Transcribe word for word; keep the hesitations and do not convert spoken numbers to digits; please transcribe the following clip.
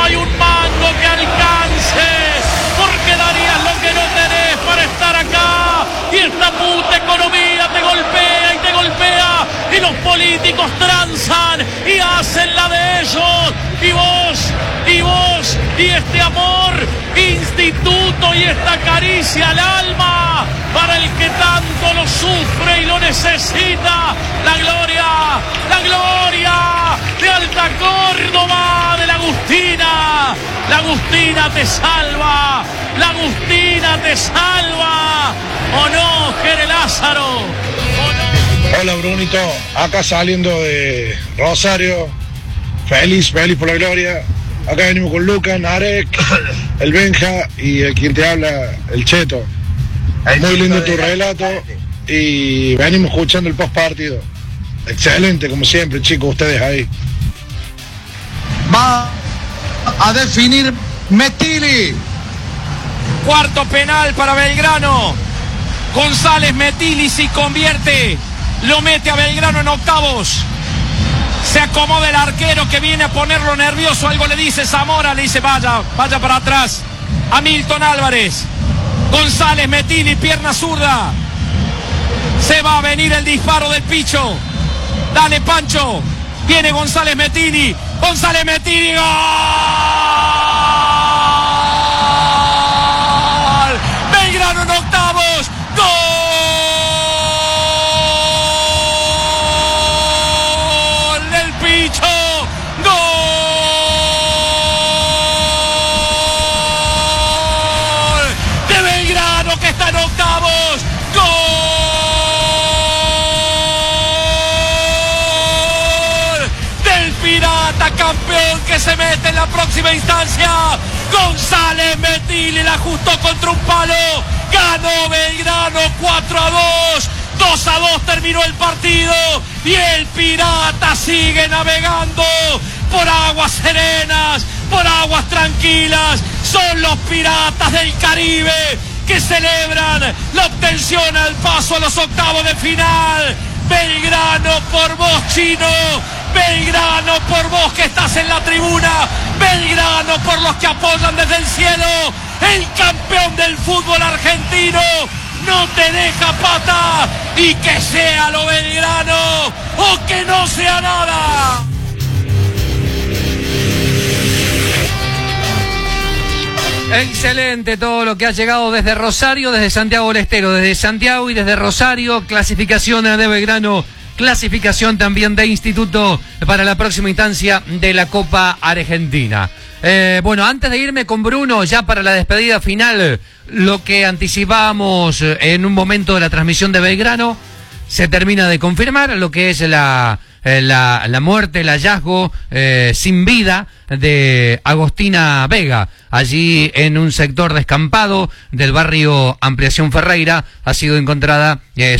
hay un mango que alcance, porque darías lo que no tenés para estar acá. Y esta puta economía te golpea y te golpea, y los políticos transan y hacen la de ellos. Y vos, y vos, y este amor, instituto y esta caricia al alma, para el que tanto lo sufre y lo necesita. La gloria, la gloria de Alta Córdoba, de la Agustina. La Agustina te salva, la Agustina te salva. ¿O no, Jere Lázaro? ¿O no? Hola Brunito, acá saliendo de Rosario, feliz, feliz por la gloria. Acá venimos con Luca, Narek, el Benja y el quien te habla, el Cheto. Muy lindo tu relato y venimos escuchando el post partido. Excelente, como siempre, chicos, ustedes ahí. Va a definir Metilli. Cuarto penal para Belgrano. González Metilli si convierte, lo mete a Belgrano en octavos. Se acomoda el arquero que viene a ponerlo nervioso. Algo le dice Zamora, le dice vaya, vaya para atrás. A Milton Álvarez. González Metilli, pierna zurda. Se va a venir el disparo del Picho. Dale Pancho. Viene González Metilli. González Metilli. ¡Gol! Belgrano en octavos. ¡Gol! Del Picho. ¡Gol! De Belgrano que está en octavos. ¡Gol! Del Pirata campeón que se mete en la próxima instancia. González Metilli la ajustó contra un palo. Ganó Belgrano cuatro a dos. dos a dos terminó el partido. Y el Pirata sigue navegando por aguas serenas, por aguas tranquilas. Son los Piratas del Caribe que celebran la obtención al paso a los octavos de final. Belgrano por vos, Chino. Belgrano por vos que estás en la tribuna. Belgrano por los que apoyan desde el cielo. El campeón del fútbol argentino no te deja pata. Y que sea lo Belgrano o que no sea nada. Excelente todo lo que ha llegado desde Rosario, desde Santiago del Estero, desde Santiago y desde Rosario. Clasificación de Belgrano, clasificación también de Instituto para la próxima instancia de la Copa Argentina. Eh, bueno, antes de irme con Bruno, ya para la despedida final, lo que anticipábamos en un momento de la transmisión de Belgrano, se termina de confirmar lo que es la... La, la muerte, el hallazgo eh, sin vida de Agostina Vega, allí en un sector descampado del barrio Ampliación Ferreira, ha sido encontrada eh,